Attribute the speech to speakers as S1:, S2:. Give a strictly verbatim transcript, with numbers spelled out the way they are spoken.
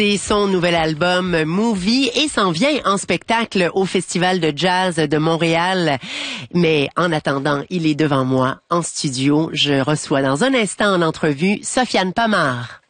S1: C'est son nouvel album Movie et s'en vient en spectacle au Festival de jazz de Montréal. Mais en attendant, il est devant moi en studio. Je reçois dans un instant en entrevue Sofiane Pamart.